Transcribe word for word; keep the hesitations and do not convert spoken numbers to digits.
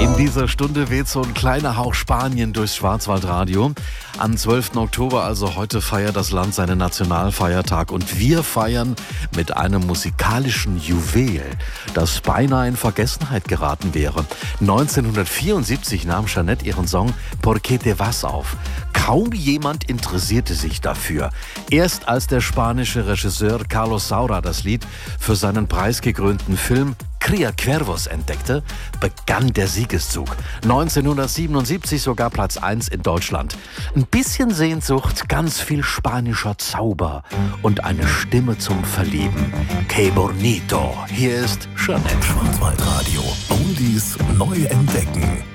In dieser Stunde weht so ein kleiner Hauch Spanien durchs Schwarzwaldradio. Am zwölften Oktober, also heute, feiert das Land seinen Nationalfeiertag. Und wir feiern mit einem musikalischen Juwel, das beinahe in Vergessenheit geraten wäre. neunzehnhundertvierundsiebzig nahm Jeanette ihren Song Por qué te vas auf. Kaum jemand interessierte sich dafür. Erst als der spanische Regisseur Carlos Saura das Lied für seinen preisgekrönten Film Cría Cuervos entdeckte, begann der Siegeszug. neunzehnhundertsiebenundsiebzig sogar Platz eins in Deutschland. Ein bisschen Sehnsucht, ganz viel spanischer Zauber und eine Stimme zum Verlieben. Que bonito. Hier ist Jeanette. Schwarzwaldradio. Oldies neu entdecken.